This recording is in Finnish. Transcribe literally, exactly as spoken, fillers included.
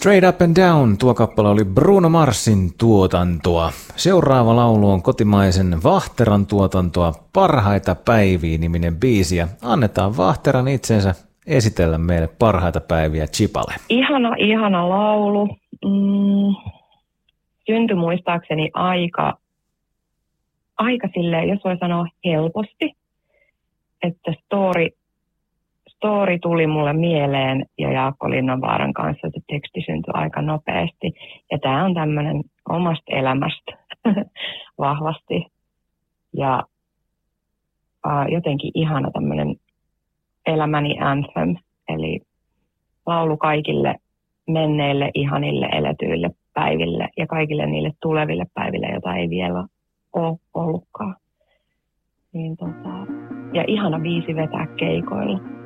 Straight Up and Down, tuo kappale oli Bruno Marsin tuotantoa. Seuraava laulu on kotimaisen Vahteran tuotantoa, Parhaita päiviä -niminen biisi, ja annetaan Vahteran itsensä esitellä meille parhaita päiviä Chipale. Ihana, ihana laulu. Mm, syntyi muistaakseni aika, aika silleen, jos voi sanoa helposti, että story, story tuli mulle mieleen ja Jaakko Linnanvaaran kanssa, että teksti syntyi aika nopeasti. Ja tämä on tämmöinen omasta elämästä vahvasti ja uh, jotenkin ihana tämmöinen elämäni anthem, eli laulu kaikille menneille, ihanille, eletyille päiville ja kaikille niille tuleville päiville, joita ei vielä ole ollutkaan. Niin, tota, ja ihana biisi vetää keikoilla.